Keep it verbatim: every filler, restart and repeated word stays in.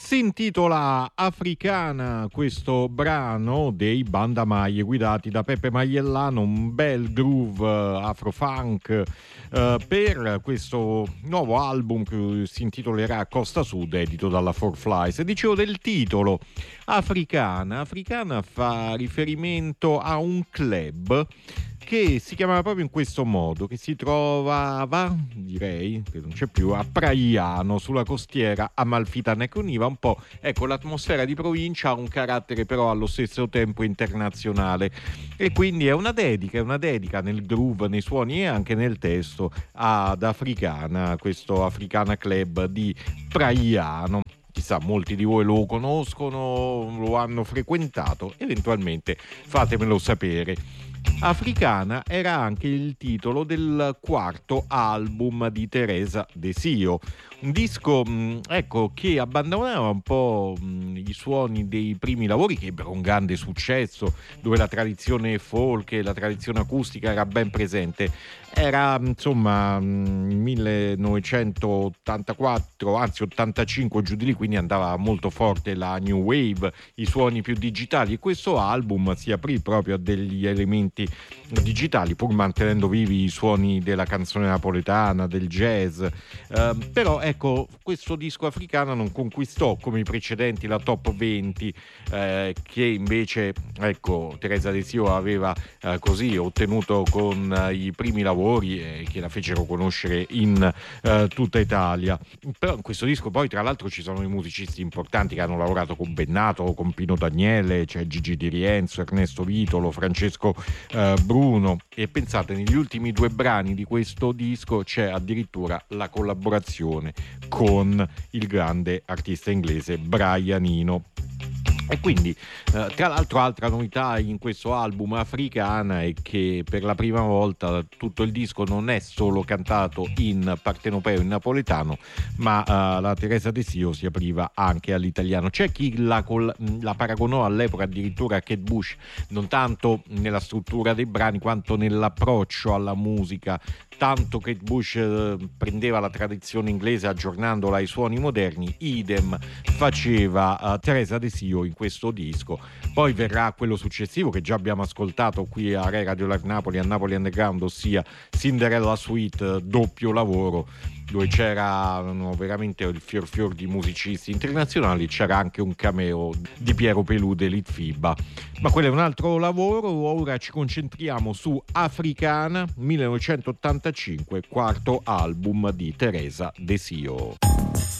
Si intitola Africana questo brano dei Bandamaie guidati da Peppe Maiellano, un bel groove uh, afrofunk uh, per questo nuovo album che si intitolerà Costa Sud, edito dalla Four Flies. Dicevo del titolo Africana. Africana fa riferimento a un club che si chiamava proprio in questo modo, che si trovava, direi, che non c'è più, a Praiano, sulla costiera amalfitana, che univa un po', ecco, l'atmosfera di provincia ha un carattere però allo stesso tempo internazionale, e quindi è una dedica, è una dedica nel groove, nei suoni e anche nel testo ad Africana, questo Africana Club di Praiano. Chissà, molti di voi lo conoscono, lo hanno frequentato, eventualmente fatemelo sapere. Africana era anche il titolo del quarto album di Teresa Desio, un disco mh, ecco, che abbandonava un po' mh, i suoni dei primi lavori, che ebbero un grande successo, dove la tradizione folk e la tradizione acustica era ben presente. Era insomma millenovecentottantaquattro, anzi ottantacinque giù di lì, quindi andava molto forte la new wave, i suoni più digitali, e questo album si aprì proprio a degli elementi digitali, pur mantenendo vivi i suoni della canzone napoletana, del jazz. Eh, però ecco, questo disco Africana non conquistò come i precedenti la top venti, eh, che invece ecco Teresa Desio aveva eh, così ottenuto con eh, i primi lavori, e che la fecero conoscere in eh, tutta Italia. Però in questo disco poi tra l'altro ci sono i musicisti importanti che hanno lavorato con Bennato, con Pino Daniele, c'è Gigi Di Rienzo, Ernesto Vitolo, Francesco eh, Bruno, e pensate, negli ultimi due brani di questo disco c'è addirittura la collaborazione con il grande artista inglese Brian Eno. E quindi, eh, tra l'altro, altra novità in questo album Africana è che per la prima volta tutto il disco non è solo cantato in partenopeo, in napoletano, ma eh, la Teresa Desio si apriva anche all'italiano. C'è chi la, col- la paragonò all'epoca addirittura a Kate Bush, non tanto nella struttura dei brani quanto nell'approccio alla musica. Tanto Kate Bush eh, prendeva la tradizione inglese aggiornandola ai suoni moderni, idem faceva uh, Teresa Desio in questo disco. Poi verrà quello successivo che già abbiamo ascoltato qui a Rai Radio Live Napoli, a Napoli Underground, ossia Cinderella Suite, doppio lavoro, dove c'erano veramente il fior fior di musicisti internazionali. C'era anche un cameo di Piero Pelù dell'Itfiba, ma quello è un altro lavoro. Ora ci concentriamo su Africana, millenovecentottantacinque, quarto album di Teresa Desio.